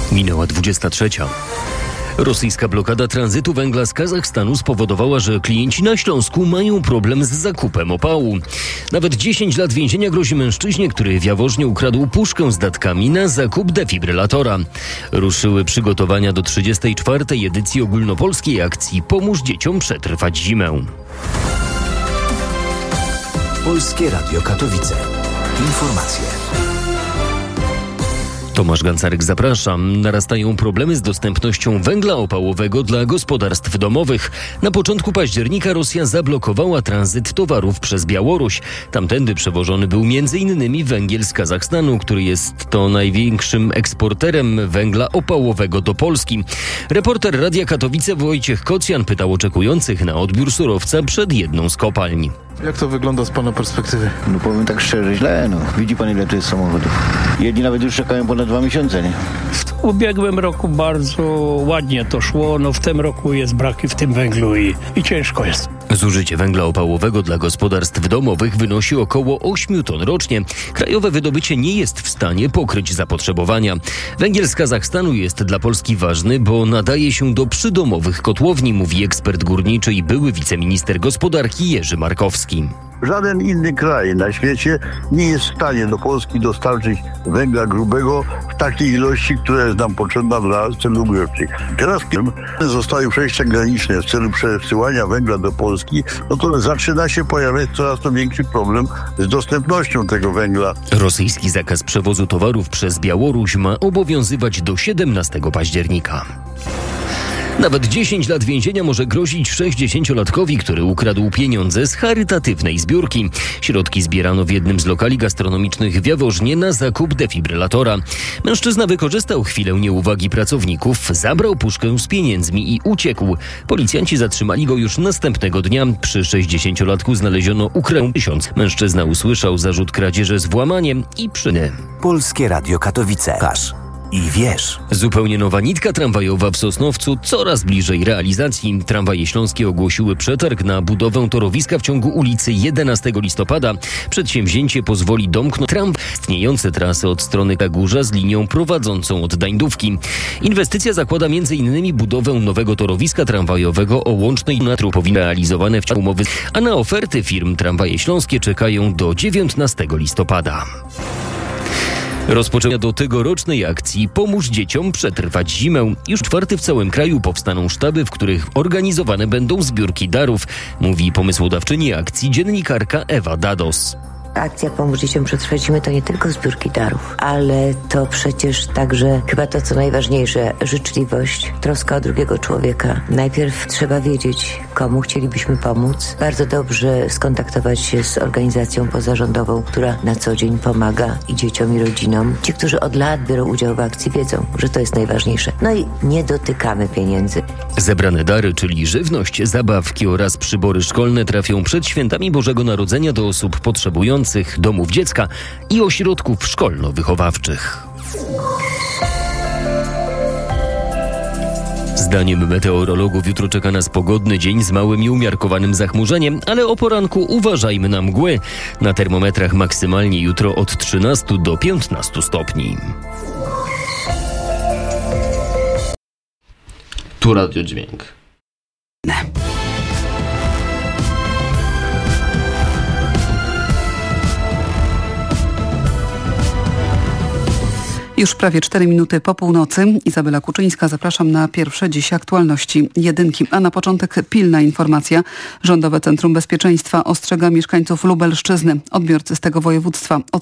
Minęła 23. Rosyjska blokada tranzytu węgla z Kazachstanu spowodowała, że klienci na Śląsku mają problem z zakupem opału. Nawet 10 lat więzienia grozi mężczyźnie, który w Jaworznie ukradł puszkę z datkami na zakup defibrylatora. Ruszyły przygotowania do 34. edycji ogólnopolskiej akcji Pomóż dzieciom przetrwać zimę. Polskie Radio Katowice. Informacje. Tomasz Gancarek, zapraszam. Narastają problemy z dostępnością węgla opałowego dla gospodarstw domowych. Na początku października Rosja zablokowała tranzyt towarów przez Białoruś. Tamtędy przewożony był m.in. węgiel z Kazachstanu, który jest to największym eksporterem węgla opałowego do Polski. Reporter Radia Katowice Wojciech Kocjan pytał oczekujących na odbiór surowca przed jedną z kopalń. Jak to wygląda z pana perspektywy? No powiem tak szczerze, źle. Widzi pan, ile to jest samochodów. Jedni nawet już czekają ponad 2 miesiące, nie? W ubiegłym roku bardzo ładnie to szło. W tym roku jest braki w tym węglu i ciężko jest. Zużycie węgla opałowego dla gospodarstw domowych wynosi około 8 ton rocznie. Krajowe wydobycie nie jest w stanie pokryć zapotrzebowania. Węgiel z Kazachstanu jest dla Polski ważny, bo nadaje się do przydomowych kotłowni, mówi ekspert górniczy i były wiceminister gospodarki Jerzy Markowski. Żaden inny kraj na świecie nie jest w stanie do Polski dostarczyć węgla grubego w takiej ilości, która jest nam potrzebna dla celów grzewczych. Teraz, kiedy zostały przejścia graniczne w celu przesyłania węgla do Polski, to zaczyna się pojawiać coraz to większy problem z dostępnością tego węgla. Rosyjski zakaz przewozu towarów przez Białoruś ma obowiązywać do 17 października. Nawet 10 lat więzienia może grozić 60-latkowi, który ukradł pieniądze z charytatywnej zbiórki. Środki zbierano w jednym z lokali gastronomicznych w Jaworznie na zakup defibrylatora. Mężczyzna wykorzystał chwilę nieuwagi pracowników, zabrał puszkę z pieniędzmi i uciekł. Policjanci zatrzymali go już następnego dnia. Przy 60-latku znaleziono ukradł 1000. Mężczyzna usłyszał zarzut kradzieży z włamaniem i przyny. Polskie Radio Katowice. Każ i wiesz. Zupełnie nowa nitka tramwajowa w Sosnowcu coraz bliżej realizacji. Tramwaje śląskie ogłosiły przetarg na budowę torowiska w ciągu ulicy 11 listopada. Przedsięwzięcie pozwoli domknąć istniejące trasy od strony Kagórza z linią prowadzącą od Dańdówki. Inwestycja zakłada m.in. budowę nowego torowiska tramwajowego o łącznej metru powinny realizowane w ciągu umowy, a na oferty firm Tramwaje Śląskie czekają do 19 listopada. Rozpoczęcia do tegorocznej akcji Pomóż dzieciom przetrwać zimę. Już 4 w całym kraju powstaną sztaby, w których organizowane będą zbiórki darów, mówi pomysłodawczyni akcji dziennikarka Ewa Dados. Akcja Pomóż dzieciom przetrwać zimę to nie tylko zbiórki darów, ale to przecież także chyba to, co najważniejsze, życzliwość, troska o drugiego człowieka. Najpierw trzeba wiedzieć, komu chcielibyśmy pomóc. Bardzo dobrze skontaktować się z organizacją pozarządową, która na co dzień pomaga i dzieciom, i rodzinom. Ci, którzy od lat biorą udział w akcji, wiedzą, że to jest najważniejsze. I nie dotykamy pieniędzy. Zebrane dary, czyli żywność, zabawki oraz przybory szkolne trafią przed świętami Bożego Narodzenia do osób potrzebujących, domów dziecka i ośrodków szkolno-wychowawczych. Zdaniem meteorologów jutro czeka nas pogodny dzień z małym i umiarkowanym zachmurzeniem, ale o poranku uważajmy na mgły. Na termometrach maksymalnie jutro od 13 do 15 stopni. Tu Radio Dźwięk. Już prawie 4 minuty po północy. Izabela Kuczyńska, zapraszam na pierwsze dziś aktualności jedynki. A na początek pilna informacja. Rządowe Centrum Bezpieczeństwa ostrzega mieszkańców Lubelszczyzny. Odbiorcy z tego województwa